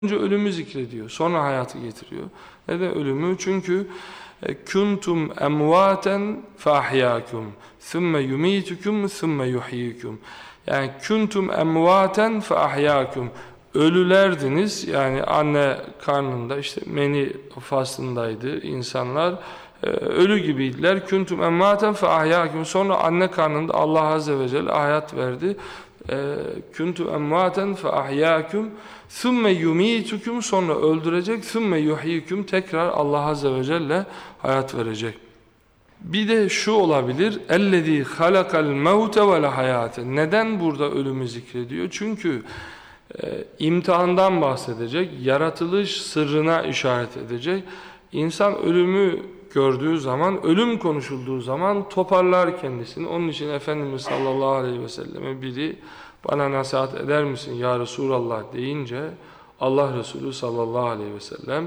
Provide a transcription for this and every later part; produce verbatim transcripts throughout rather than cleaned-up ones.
Önce ölümü zikrediyor, sonra hayatı getiriyor. Neden ölümü? Çünkü kuntum emvaten fahyakum thumma yumitukum thumma yuhyikum. Yani kuntum emvaten fahyakum. Ölülerdiniz, yani anne karnında işte meni faslındaydı insanlar, ölü gibiydiler. Kuntum emvaten fahyakum. Sonra anne karnında Allah azze ve celle hayat verdi. Kuntum emvaten fahyakum thumme yumitukum, sonra öldürecek, thumme yuhyikum, tekrar Allah azze ve celle hayat verecek. Bir de şu olabilir, ellezî halakal mevte vel hayate. Neden burada ölümü zikrediyor? Çünkü e, imtihandan bahsedecek, yaratılış sırrına işaret edecek. İnsan ölümü gördüğü zaman, ölüm konuşulduğu zaman toparlar kendisini. Onun için Efendimiz sallallahu aleyhi ve selleme biri bana nasihat eder misin ya Resulallah deyince, Allah Resulü sallallahu aleyhi ve sellem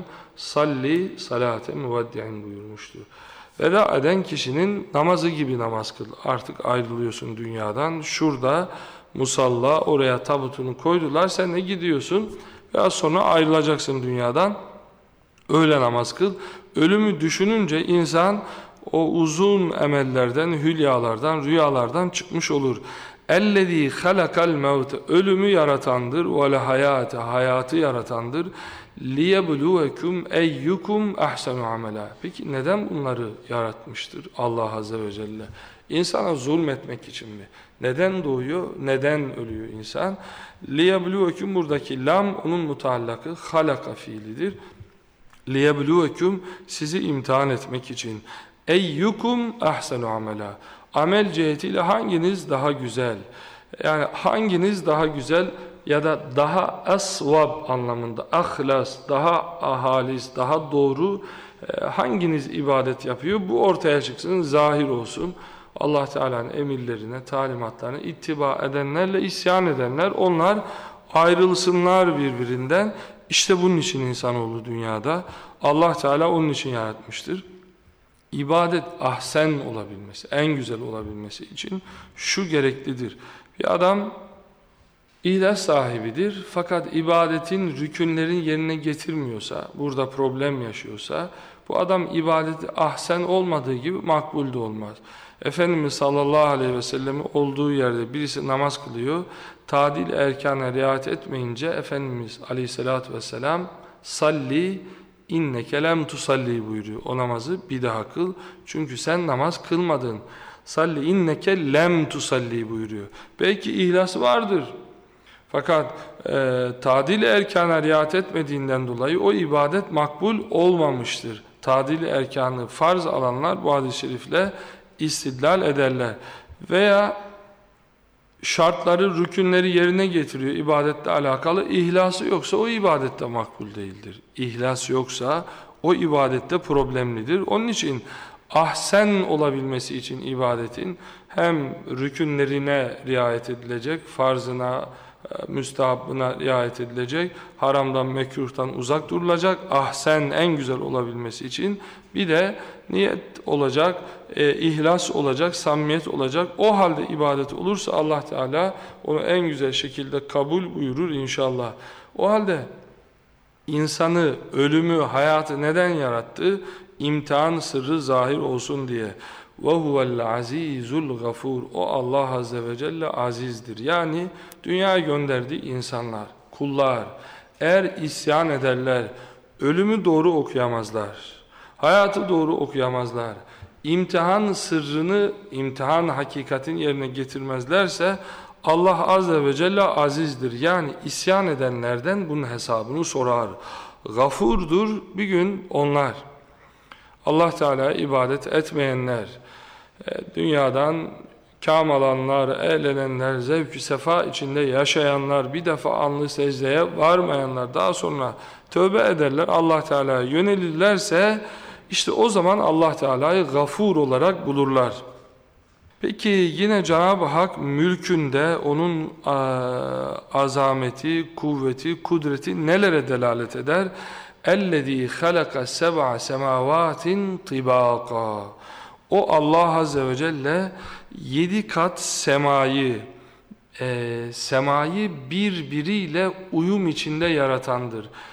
salli salate muveddi'in buyurmuştur. Veda eden kişinin namazı gibi namaz kıl. Artık ayrılıyorsun dünyadan. Şurada musalla, oraya tabutunu koydular. Sen de gidiyorsun. Biraz sonra ayrılacaksın dünyadan. Öyle namaz kıl. Ölümü düşününce insan o uzun emellerden, hülyalardan, rüyalardan çıkmış olur. اَلَّذ۪ي خَلَقَ الْمَوْتَ. Ölümü yaratandır. وَلَحَيَاتَ. Hayatı yaratandır. لِيَبْلُوَكُمْ اَيُّكُمْ اَحْسَنُ عَمَلًا. Peki neden bunları yaratmıştır Allah azze ve celle? İnsana zulmetmek için mi? Neden doğuyor? Neden ölüyor insan? لِيَبْلُوَكُمْ, buradaki lam onun mutallakı, halaka fiilidir. لِيَبْلُوَكُمْ, sizi imtihan etmek için. اَيُّكُمْ اَحْسَنُ عَمَلًا. Amel cihetiyle hanginiz daha güzel? Yani hanginiz daha güzel ya da daha asvab anlamında, ahlas, daha ahalis, daha doğru, hanginiz ibadet yapıyor? Bu ortaya çıksın, zahir olsun. Allah Teala'nın emirlerine, talimatlarına ittiba edenlerle isyan edenler, onlar ayrılsınlar birbirinden. İşte bunun için insanoğlu dünyada. Allah Teala onun için yaratmıştır. İbadet ahsen olabilmesi, en güzel olabilmesi için şu gereklidir. Bir adam ihlas sahibidir fakat ibadetin rükünlerin yerine getirmiyorsa, burada problem yaşıyorsa, bu adam ibadeti ahsen olmadığı gibi makbul de olmaz. Efendimiz sallallahu aleyhi ve sellem olduğu yerde birisi namaz kılıyor, tadil erkana riayet etmeyince Efendimiz aleyhissalatü vesselam salli İnneke lem tusalli buyuruyor. O namazı bir daha kıl. Çünkü sen namaz kılmadın. Salli inneke lem tusalli buyuruyor. Belki ihlas vardır. Fakat e, tadil erkana riayet etmediğinden dolayı o ibadet makbul olmamıştır. Tadil erkanı farz alanlar bu hadis-i şerifle istidlal ederler. Veya şartları, rükünleri yerine getiriyor ibadetle alakalı. İhlası yoksa o ibadette makbul değildir. İhlas yoksa o ibadette problemlidir. Onun için ahsen olabilmesi için ibadetin hem rükünlerine riayet edilecek, farzına, müstahabına riayet edilecek, haramdan, mekruhtan uzak durulacak, ahsen en güzel olabilmesi için bir de niyet olacak, e, ihlas olacak, samimiyet olacak. O halde ibadet olursa Allah Teala onu en güzel şekilde kabul buyurur inşallah. O halde insanı, ölümü, hayatı neden yarattı? İmtihan sırrı zahir olsun diye. وَهُوَ الْعَز۪يزُ الْغَفُورُ. O Allah Azze ve Celle azizdir. Yani dünyaya gönderdiği insanlar, kullar, eğer isyan ederler, ölümü doğru okuyamazlar, hayatı doğru okuyamazlar, imtihan sırrını, imtihan hakikatin yerine getirmezlerse, Allah Azze ve Celle azizdir. Yani isyan edenlerden bunun hesabını sorar. Gafurdur. Bir gün onlar, Allah Teala'ya ibadet etmeyenler, dünyadan kâm alanlar, eğlenenler, zevk-ü sefa içinde yaşayanlar, bir defa anlı secdeye varmayanlar, daha sonra tövbe ederler, Allah Teala'ya yönelirlerse, işte o zaman Allah Teala'yı gafur olarak bulurlar. Peki yine Cenab-ı Hak mülkünde onun azameti, kuvveti, kudreti nelere delalet eder? اَلَّذ۪ي خَلَقَ سَبْعَ سَمَاوَاتٍ طِبَاقًا. O Allah Azze ve Celle yedi kat semayı, e, semayı birbiriyle uyum içinde yaratandır.